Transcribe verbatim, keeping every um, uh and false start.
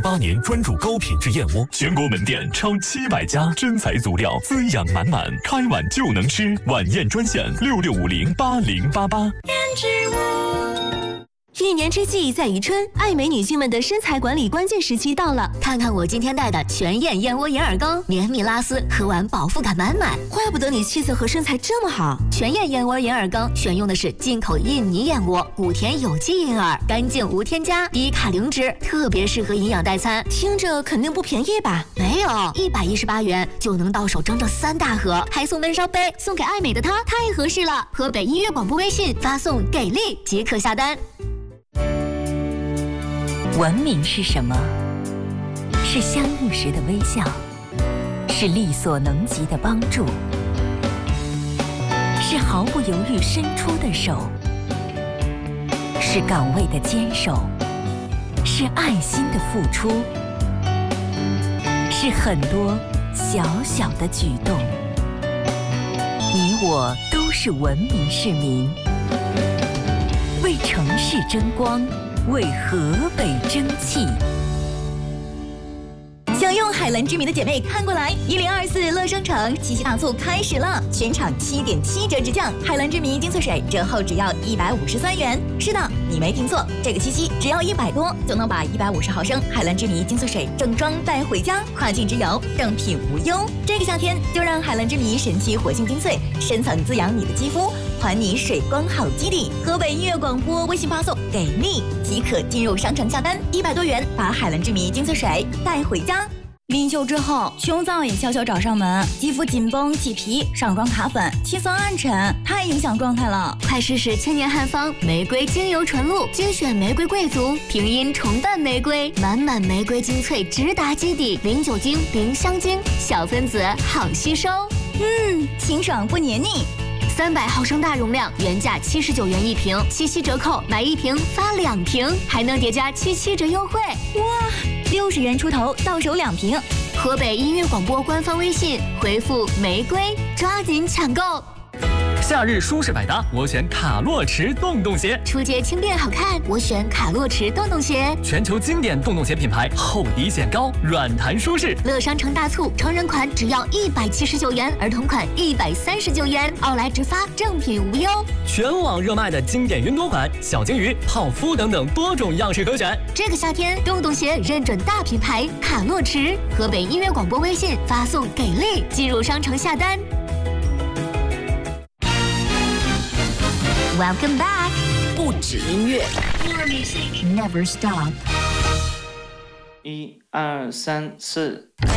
八年专注高品质燕窝，全国门店超七百家，真材足料，滋养满满，开碗就能吃。晚宴专线六六五零八零八八。 一年之计在于春，爱美女性们的身材管理关键时期到了。 看看我今天带的全燕燕窝银耳羹，绵密拉丝，喝完饱腹感满满。 怪不得你气色和身材这么好。 全燕燕窝银耳羹选用的是进口印尼燕窝，古田有机银耳，干净无添加，低卡零脂，特别适合营养代餐。 听着肯定不便宜吧？ 没有，一百一十八元就能到手整整三大盒，还送温烧杯，送给爱美的她太合适了。河北音乐广播微信发送“给力”即可下单。 文明是什么？是相遇时的微笑，是力所能及的帮助，是毫不犹豫伸出的手，是岗位的坚守，是爱心的付出，是很多小小的举动。你我都是文明市民，为城市争光，为河北争气。 享用海蓝之谜的姐妹看过来，一零二四乐商城七夕大促开始了，全场七点七折直降，海蓝之谜精粹水折后只要一百五十三元。是的，你没听错，这个七夕只要一百多就能把一百五十毫升海蓝之谜精粹水正装带回家，跨境之游正品无忧。这个夏天就让海蓝之谜神奇活性精粹深层滋养你的肌肤，还你水光好基底。河北音乐广播微信发送给力即可进入商城下单，一百多元把海蓝之谜精粹水带回家。临秀之后，穷燥也悄悄找上门，肌肤紧绷起皮，上妆卡粉，气色暗沉，太影响状态了。 快试试千年汉方玫瑰精油纯露，精选玫瑰贵族，平阴重瓣玫瑰，满满玫瑰精粹直达基底，零酒精，零香精，小分子好吸收。 嗯，清爽不黏腻。 三百毫升大容量，原价七十九元一瓶，七夕折扣买一瓶发两瓶，还能叠加七七折优惠。 哇，六十元出头到手两瓶。 河北音乐广播官方微信回复玫瑰，抓紧抢购。 夏日舒适百搭，我选卡洛驰洞洞鞋。 出街轻便好看，我选卡洛驰洞洞鞋。 全球经典洞洞鞋品牌，厚底显高，软弹舒适。 乐商城大促，成人款只要一百七十九元，儿童款一百三十九元，奥莱直发，正品无忧。 全网热卖的经典云朵款、小金鱼、泡芙等等多种样式可选。 这个夏天，洞洞鞋认准大品牌卡洛驰。河北音乐广播微信发送给力，进入商城下单。 Welcome back， 不止音乐 More music never stop。 一二三四。